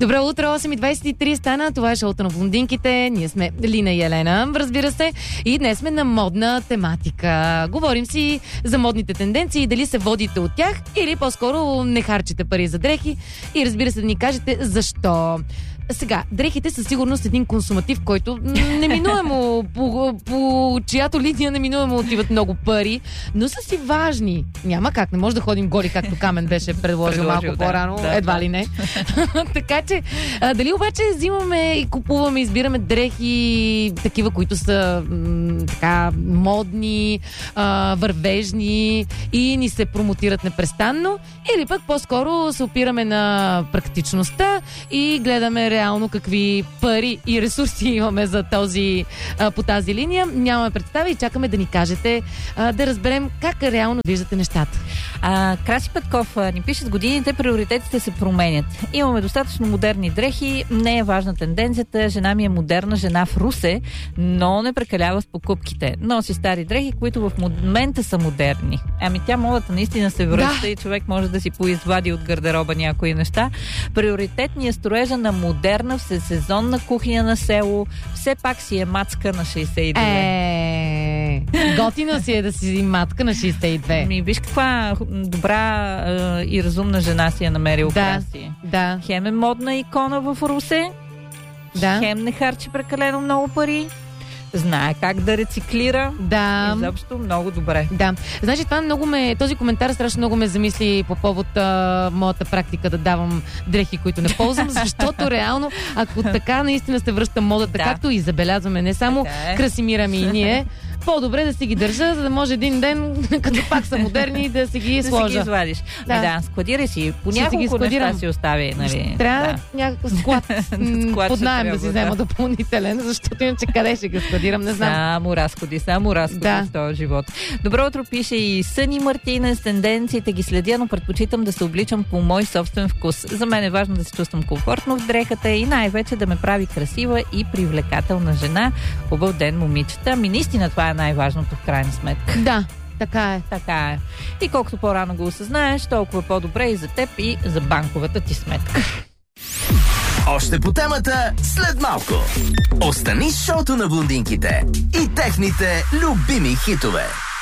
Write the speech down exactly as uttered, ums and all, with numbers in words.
Добро утро, осем и двайсет и три стана. Това е шоуто на блондинките. Ние сме Лина и Елена, разбира се. И днес сме на модна тематика. Говорим си за модните тенденции, дали се водите от тях или по-скоро не харчите пари за дрехи. И разбира се да ни кажете защо. Сега, дрехите със сигурност един консуматив, който неминуемо, по, по чиято линия неминуемо отиват много пари, но са си важни. Няма как, не може да ходим голи, както Камен беше предложил, предложил малко да, по-рано, да, едва ли не. Така че, а, дали обаче взимаме и купуваме, избираме дрехи, такива, които са м, така модни, а, вървежни и ни се промотират непрестанно, или пък по-скоро се опираме на практичността и гледаме реално какви пари и ресурси имаме за този, а, по тази линия. Нямаме представа и чакаме да ни кажете, а, да разберем как реално виждате нещата. А, Краси Петков ни пише: с годините приоритетите се променят. Имаме достатъчно модерни дрехи, не е важна тенденцията. Жена ми е модерна жена в Русе, но не прекалява с покупките. Носи стари дрехи, които в момента са модерни. Ами тя модата наистина се връща да. И човек може да си поизвади от гардероба някои неща. Приоритетният строежа на модерна всесезонна кухня на село все пак си е мацка на шейсет и две. Е, готино си е да си матка на шейсет и две. Ми виж каква добра е, и разумна жена си е намерил да, Краси. Да. Хем е модна икона в Русе, да. Хем не харчи прекалено много пари, знае как да рециклира. Да. Изобщо много добре. Да. Значи това много ме, този коментар страшно много ме замисли по повод а, моята практика да давам дрехи, които не ползвам, защото реално, ако така наистина се връща модата, да. Както и забелязваме, не само е. Красимира ми и ние, по-добре да си ги държа, за да може един ден, като пак са модерни, да си ги да сложа. Да си ги извадиш. Да, да, складирай си. По няколко неща си остави. Нали? Трябва да. някакъв склад под наем да си взема да. Допълнителен, защото иначе къде ще ги складирам, не знам. Само разходи, само разходи да. В този живот. Добро утро, пише и Съни Мартинес. Тенденциите ги следя, но предпочитам да се обличам по мой собствен вкус. За мен е важно да се чувствам комфортно в дрехата и най-вече да ме прави красива и привлекателна жена. Хубав ден, момичета. Ами наистина това е най-важното в крайна сметка. Да, така е. Така е. И колкото по-рано го осъзнаеш, толкова по-добре и за теб, и за банковата ти сметка. Още по темата след малко. Остани с шоуто на блондинките и техните любими хитове.